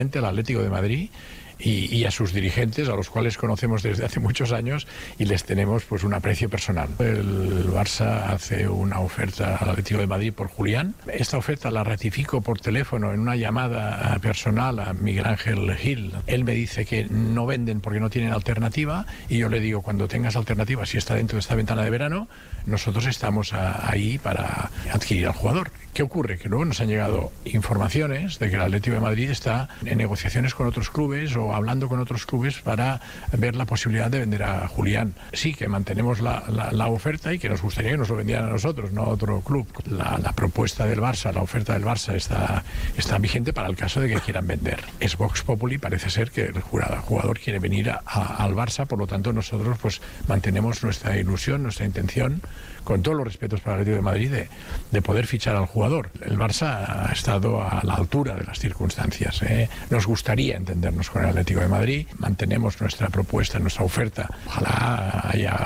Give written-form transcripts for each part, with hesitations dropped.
al Atlético de Madrid y a sus dirigentes, a los cuales conocemos desde hace muchos años y les tenemos pues un aprecio personal. El Barça hace una oferta al Atlético de Madrid por Julián. Esta oferta la ratifico por teléfono en una llamada personal a Miguel Ángel Gil. Él me dice que no venden porque no tienen alternativa y yo le digo, cuando tengas alternativa, si está dentro de esta ventana de verano, nosotros estamos ahí para adquirir al jugador. ¿Qué ocurre? Que luego nos han llegado informaciones de que el Atlético de Madrid está en negociaciones con otros clubes o hablando con otros clubes para ver la posibilidad de vender a Julián. Sí, que mantenemos la oferta y que nos gustaría que nos lo vendieran a nosotros, no a otro club. La propuesta del Barça, la oferta del Barça está vigente para el caso de que quieran vender. Es Vox Populi, parece ser que el jugador quiere venir al Barça, por lo tanto nosotros pues mantenemos nuestra ilusión, nuestra intención, con todos los respetos para el Atlético de Madrid, de poder fichar al jugador. El Barça ha estado a la altura de las circunstancias. Nos gustaría entendernos con el Atlético de Madrid, mantenemos nuestra propuesta, nuestra oferta. Ojalá haya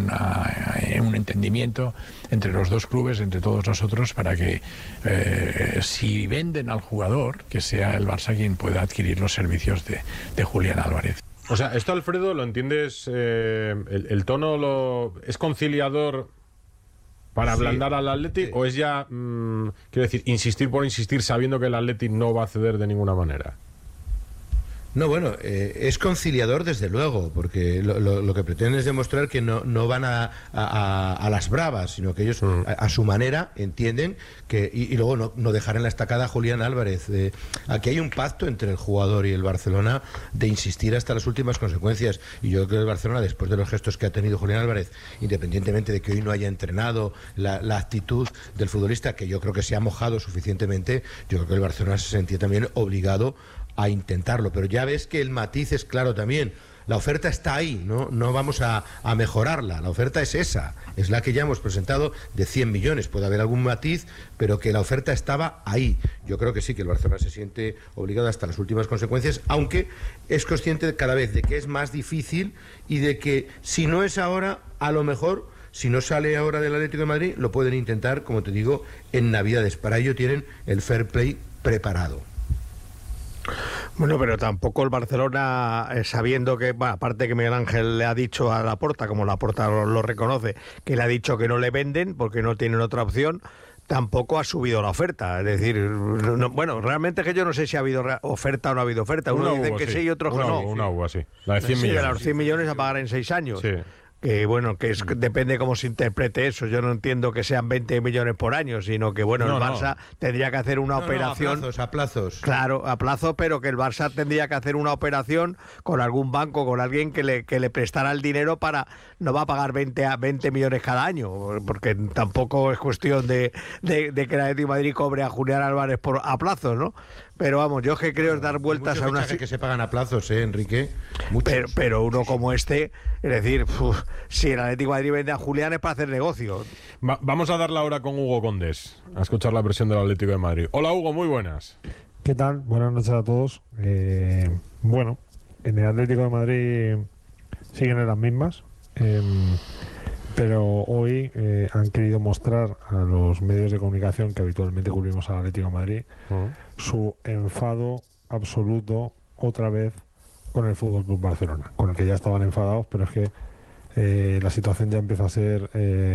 un entendimiento entre los dos clubes, entre todos nosotros, para que si venden al jugador, que sea el Barça quien pueda adquirir los servicios de Julián Álvarez. O sea, esto, Alfredo, ¿lo entiendes? El tono es conciliador para ablandar al Atleti, o es ya, quiero decir, insistir por insistir sabiendo que el Atleti no va a ceder de ninguna manera? No, bueno, es conciliador desde luego, porque lo que pretenden es demostrar que no van a las bravas, sino que ellos a su manera entienden que, y luego no dejar en la estacada a Julián Álvarez. Aquí hay un pacto entre el jugador y el Barcelona de insistir hasta las últimas consecuencias, y yo creo que el Barcelona, después de los gestos que ha tenido Julián Álvarez, independientemente de que hoy no haya entrenado, la actitud del futbolista, que yo creo que se ha mojado suficientemente, yo creo que el Barcelona se sentía también obligado a intentarlo, pero ya ves que el matiz es claro también. La oferta está ahí, no vamos a mejorarla. La oferta es esa, es la que ya hemos presentado, de 100 millones. Puede haber algún matiz, pero que la oferta estaba ahí. Yo creo que sí, que el Barcelona se siente obligado hasta las últimas consecuencias, aunque es consciente cada vez de que es más difícil y de que si no es ahora, a lo mejor, si no sale ahora del Atlético de Madrid, lo pueden intentar, como te digo, en Navidades. Para ello tienen el fair play preparado. Bueno, pero tampoco el Barcelona, sabiendo que, bueno, aparte que Miguel Ángel le ha dicho a Laporta, como Laporta lo reconoce, que le ha dicho que no le venden porque no tienen otra opción, tampoco ha subido la oferta. Es decir, bueno, realmente que yo no sé si ha habido oferta o no ha habido oferta. Uno dice que sí y otros que no. Una uva, sí. La de 100 millones. Sí, de los 100 millones a pagar en 6 años. Sí. Que bueno, depende cómo se interprete eso. Yo no entiendo que sean 20 millones por año, sino que bueno, el Barça tendría que hacer una operación. A plazos. Claro, a plazo, pero que el Barça tendría que hacer una operación con algún banco, con alguien que le prestara el dinero para. No va a pagar 20 millones cada año, porque tampoco es cuestión de que el Atlético de Madrid cobre a Julián Álvarez a plazos, ¿no? Pero vamos, yo que creo es dar vueltas a una... que se pagan a plazos, Enrique. Pero uno como este, es decir, si el Atlético de Madrid vende a Julián es para hacer negocio. Vamos a dar la hora con Hugo Condés, a escuchar la versión del Atlético de Madrid. Hola, Hugo, muy buenas. ¿Qué tal? Buenas noches a todos. Bueno, en el Atlético de Madrid siguen en las mismas, pero hoy han querido mostrar a los medios de comunicación que habitualmente cubrimos al Atlético de Madrid su enfado absoluto otra vez con el Fútbol Club Barcelona, con el que ya estaban enfadados, pero es que la situación ya empieza a ser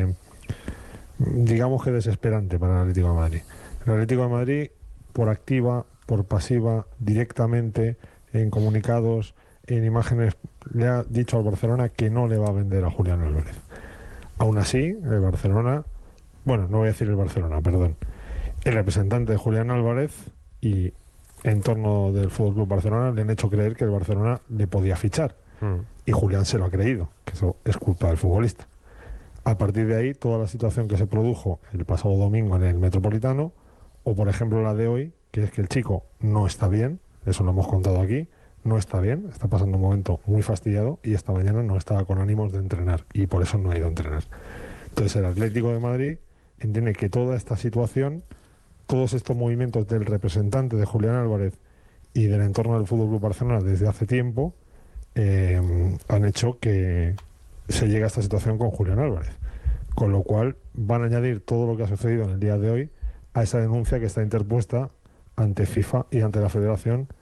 digamos que desesperante para el Atlético de Madrid. El Atlético de Madrid, por activa, por pasiva, directamente, en comunicados, en imágenes, le ha dicho al Barcelona que no le va a vender a Julián Álvarez. Aún así, el Barcelona, bueno, no voy a decir el Barcelona, perdón, el representante de Julián Álvarez y entorno del Fútbol Club Barcelona le han hecho creer que el Barcelona le podía fichar. Y Julián se lo ha creído, que eso es culpa del futbolista. A partir de ahí, toda la situación que se produjo el pasado domingo en el Metropolitano, o por ejemplo la de hoy, que es que el chico no está bien, eso lo hemos contado aquí, no está bien, está pasando un momento muy fastidiado y esta mañana no estaba con ánimos de entrenar y por eso no ha ido a entrenar. Entonces el Atlético de Madrid entiende que toda esta situación, todos estos movimientos del representante de Julián Álvarez y del entorno del Fútbol Club Barcelona desde hace tiempo han hecho que se llegue a esta situación con Julián Álvarez, con lo cual van a añadir todo lo que ha sucedido en el día de hoy a esa denuncia que está interpuesta ante FIFA y ante la Federación